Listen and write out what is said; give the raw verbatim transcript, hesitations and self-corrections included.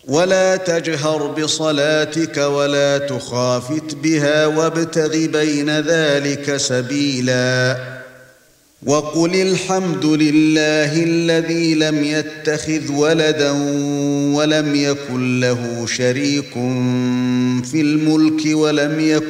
ولا تجهر بصلاتك ولا تخافت بها وابتغ بين ذلك سبيلا وقل الحمد لله الذي لم يتخذ ولدا ولم يكن له شريك في الملك ولم يكن